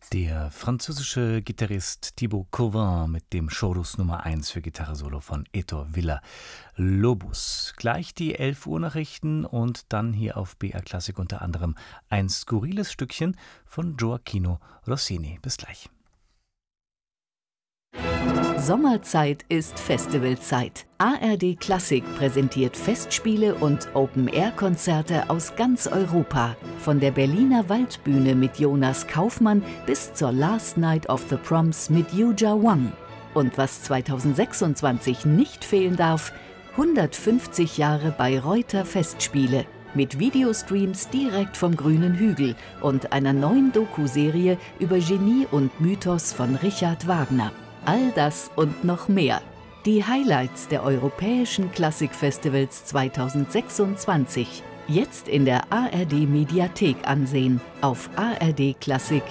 Der französische Gitarrist Thibaut Cauvin mit dem Chorus Nummer 1 für Gitarre-Solo von Héctor Villa-Lobos. Gleich die 11 Uhr Nachrichten und dann hier auf BR Klassik unter anderem ein skurriles Stückchen von Gioachino Rossini. Bis gleich. Sommerzeit ist Festivalzeit. ARD Klassik präsentiert Festspiele und Open-Air-Konzerte aus ganz Europa. Von der Berliner Waldbühne mit Jonas Kaufmann bis zur Last Night of the Proms mit Yuja Wang. Und was 2026 nicht fehlen darf, 150 Jahre Bayreuther Festspiele. Mit Videostreams direkt vom grünen Hügel und einer neuen Doku-Serie über Genie und Mythos von Richard Wagner. All das und noch mehr. Die Highlights der Europäischen Klassikfestivals 2026. Jetzt in der ARD Mediathek ansehen. Auf ardklassik.de.